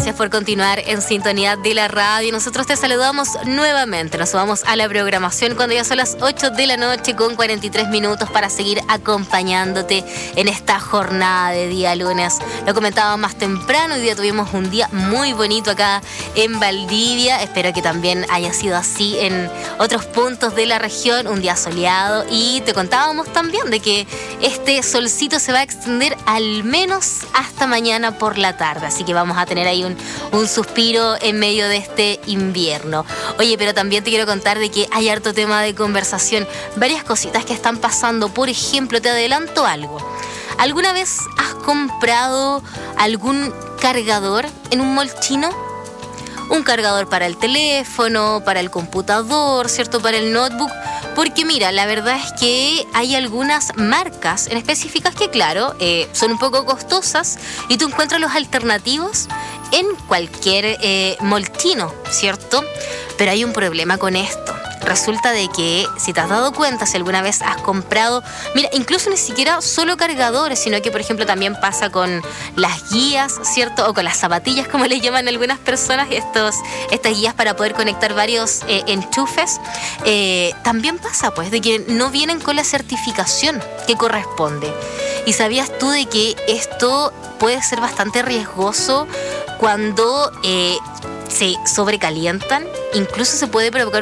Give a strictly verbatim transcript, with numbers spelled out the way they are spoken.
Gracias por continuar en sintonía de la radio. Nosotros te saludamos nuevamente. Nos vamos a la programación cuando ya son las ocho de la noche con cuarenta y tres minutos para seguir acompañándote en esta jornada de día lunes. Lo comentaba más temprano, hoy día tuvimos un día muy bonito acá en Valdivia. Espero que también haya sido así en otros puntos de la región. Un día soleado y te contábamos también de que este solcito se va a extender al menos hasta mañana por la tarde. Así que vamos a tener ahí un, un suspiro en medio de este invierno. Oye, pero también te quiero contar de que hay harto tema de conversación, varias cositas que están pasando. Por ejemplo, te adelanto algo. ¿Alguna vez has comprado algún cargador en un mall chino? Un cargador para el teléfono, para el computador, ¿cierto? Para el notebook. Porque mira, la verdad es que hay algunas marcas en específicas que, claro, eh, son un poco costosas y tú encuentras los alternativos en cualquier eh, mall chino, ¿cierto? Pero hay un problema con esto. Resulta de que, si te has dado cuenta, si alguna vez has comprado, mira, incluso ni siquiera solo cargadores, sino que, por ejemplo, también pasa con las guías, ¿cierto? O con las zapatillas, como le llaman algunas personas, estos, estas guías para poder conectar varios eh, enchufes. Eh, también pasa, pues, de que no vienen con la certificación que corresponde. ¿Y sabías tú de que esto puede ser bastante riesgoso cuando eh, se sobrecalientan? Incluso se puede provocar